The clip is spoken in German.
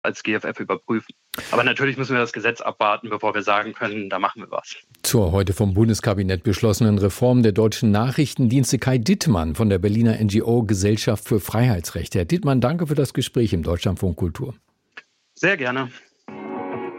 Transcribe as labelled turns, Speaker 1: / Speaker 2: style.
Speaker 1: als GFF überprüfen. Aber natürlich müssen wir das Gesetz abwarten, bevor wir sagen können, da machen wir was.
Speaker 2: Zur heute vom Bundeskabinett beschlossenen Reform der deutschen Nachrichtendienste Kai Dittmann von der Berliner NGO Gesellschaft für Freiheitsrechte. Herr Dittmann, danke für das Gespräch im Deutschlandfunk Kultur.
Speaker 1: Sehr gerne.